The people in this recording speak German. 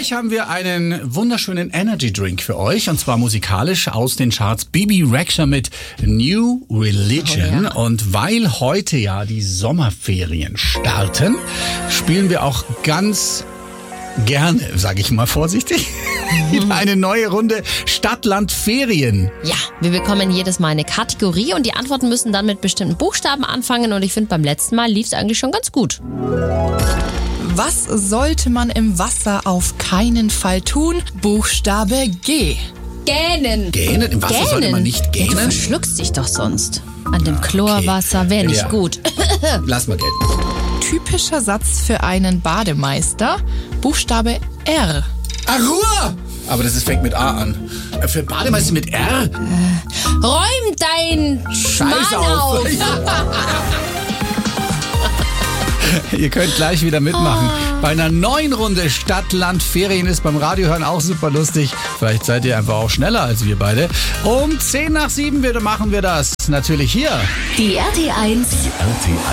Gleich haben wir einen wunderschönen Energy Drink für euch, und zwar musikalisch aus den Charts. Bibi Rexha mit New Religion. Und weil heute ja die Sommerferien starten, spielen wir auch ganz gerne, sage ich mal vorsichtig, eine neue Runde Stadt-Land-Ferien. Ja, wir bekommen jedes Mal eine Kategorie und die Antworten müssen dann mit bestimmten Buchstaben anfangen, und ich finde, beim letzten Mal lief es eigentlich schon ganz gut. Was sollte man im Wasser auf keinen Fall tun? Buchstabe G. Gähnen. Gähnen? Im Wasser sollte man nicht Ja, du gähnen? verschluckst dich doch sonst. An dem Chlorwasser wäre nicht Ja. gut. Lass mal gelten. Typischer Satz für einen Bademeister. Buchstabe R. Arua! Aber fängt mit A an. Für Bademeister mit R? Räum dein Scheiß Mann auf. auf. Ihr könnt gleich wieder mitmachen. Bei einer neuen Runde Stadt-Land-Ferien ist beim Radiohören auch super lustig. Vielleicht seid ihr einfach auch schneller als wir beide. Um 6:50 machen wir das. Natürlich hier. Die RT1